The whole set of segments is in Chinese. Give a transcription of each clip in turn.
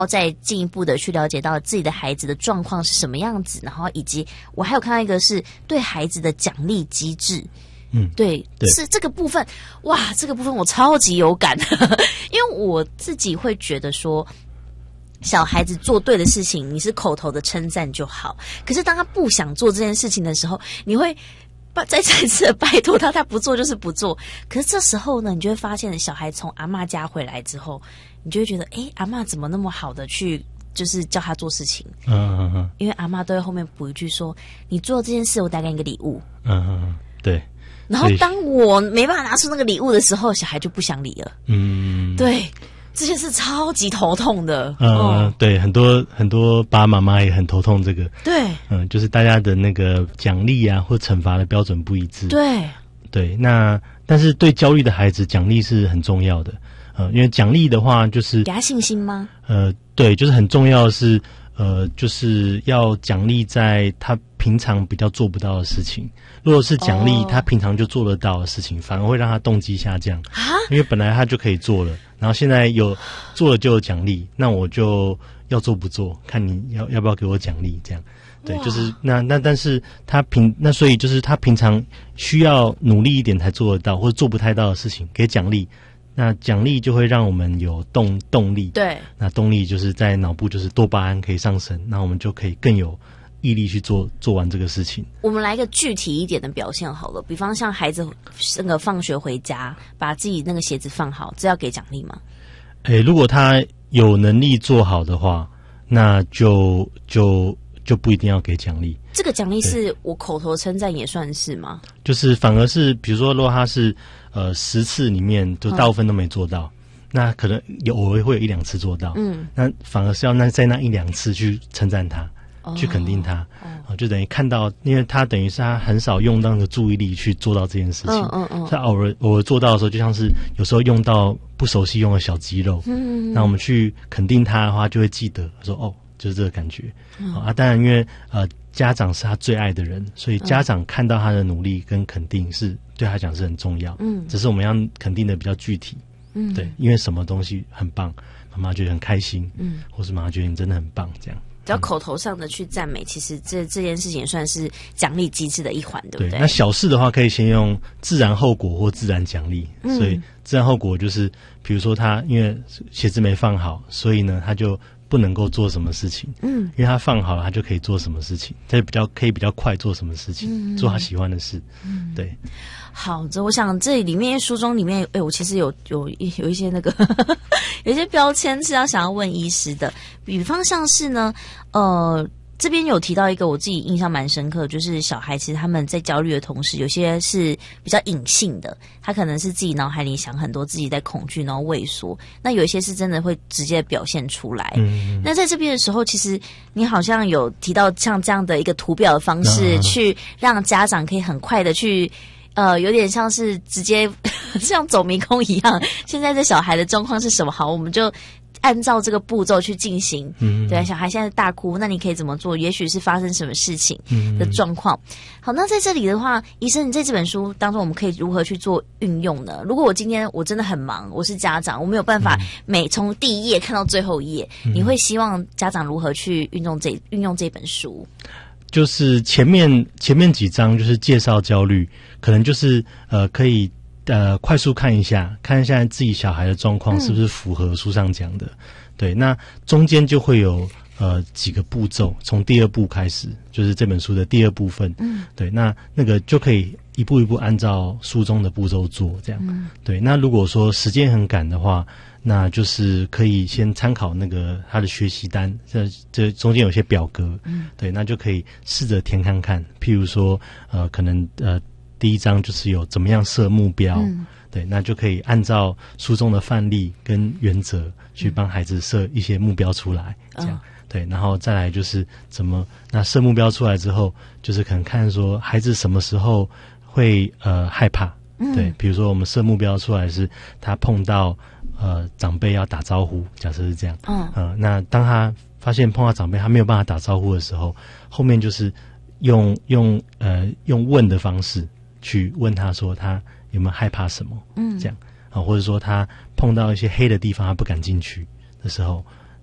再进一步的去了解到自己的孩子的状况是什么样子，然后以及我还有看到一个是对孩子的奖励机制。对，是这个部分，哇，这个部分我超级有感，因为我自己会觉得说，小孩子做对的事情，你是口头的称赞就好，可是当他不想做这件事情的时候，你会再次的拜托他，他不做就是不做。可是这时候呢，你就会发现，小孩从阿嬷家回来之后，你就会觉得，阿嬷怎么那么好的去，就是叫他做事情。因为阿嬷都会后面补一句说：“你做这件事，我带给你一个礼物。” 对。 然后当我没办法拿出那个礼物的时候，小孩就不想理了。对。这件事超级头痛的， 对，很多爸爸妈妈也很头痛这个， 对， 就是大家的那个奖励啊或惩罚的标准不一致，对，那但是对焦虑的孩子，奖励是很重要的，因为奖励的话就是给他信心吗？ 对，就是很重要的是，就是要奖励在他平常比较做不到的事情。如果是奖励他平常就做得到的事情，反而会让他动机下降，因为本来他就可以做了，然后现在有做了就有奖励，那我就要做不做，看你要不要给我奖励，这样。对，就是但是所以就是他平常需要努力一点才做得到，或者做不太到的事情，给奖励。那奖励就会让我们有动力， 对， 那动力就是在脑部就是多巴胺可以上升，那我们就可以更有毅力去做完这个事情。 我们来一个具体一点的表现好了，比方像孩子那个放学回家，把自己那个鞋子放好，这要给奖励吗？ 如果他有能力做好的话，那就不一定要给奖励。 这个奖励是我口头称赞也算是吗？ 就是反而是比如说，如果他是10次里面就大部分都没做到，那可能偶尔会有1-2次做到，那反而是要在那1-2次去称赞他，去肯定他，就等于看到，因为他等于是他很少用到那个注意力去做到这件事情，他偶尔做到的时候，就像是有时候用到不熟悉用的小肌肉，那我们去肯定他的话，就会记得说就是这个感觉，当然因为家长是他最爱的人，所以家长看到他的努力跟肯定是对他讲是很重要，只是我们要肯定的比较具体，对，因为什么东西很棒，妈妈觉得很开心，或是妈妈觉得你真的很棒，这样。 只要口头上的去赞美，其实这件事情也算是奖励机制的一环，对不对？ 对，那小事的话可以先用自然后果或自然奖励，所以自然后果就是比如说他因为鞋子没放好，所以呢他就不能够做什么事情，因为他放好了，他就可以做什么事情，他就可以比较快做什么事情，做他喜欢的事，对。 好，我想这里面书中里面，我其实有一些那个有一些标签是想要问医师的，比方像是呢，这边有提到一个我自己印象蛮深刻的，就是小孩其实他们在焦虑的同时，有些是比较隐性的，他可能是自己脑海里想很多，自己在恐惧然后畏缩，那有一些是真的会直接表现出来。那在这边的时候，其实你好像有提到像这样的一个图表的方式，去让家长可以很快的去有点像是直接像走迷宫一样，现在这小孩的状况是什么？好，我们就按照这个步骤去进行。对，小孩现在大哭，那你可以怎么做？也许是发生什么事情的状况。好，那在这里的话，医生，你在这本书当中，我们可以如何去做运用呢？如果我今天我真的很忙，我是家长，我没有办法从第一页看到最后一页，你会希望家长如何去运用这本书？ 就是前面几章就是介绍焦虑，可能就是可以快速看一下自己小孩的状况是不是符合书上讲的，对，那中间就会有几个步骤，从第2步开始，就是这本书的第2部分，对，那个就可以一步一步按照书中的步骤做，这样，对，那如果说时间很赶的话，那就是可以先参考那个他的学习单，这中间有些表格，对，那就可以试着填看看，譬如说可能第1章就是有怎么样设目标，对，那就可以按照书中的范例跟原则去帮孩子设一些目标出来，这样，对，然后再来就是那设目标出来之后，就是可能看说孩子什么时候会害怕，对，比如说我们设目标出来是他碰到长辈要打招呼，假设是这样，那当他发现碰到长辈他没有办法打招呼的时候，后面就是用问的方式去问他说他有没有害怕什么，这样，或者说他碰到一些黑的地方他不敢进去的时候，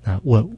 那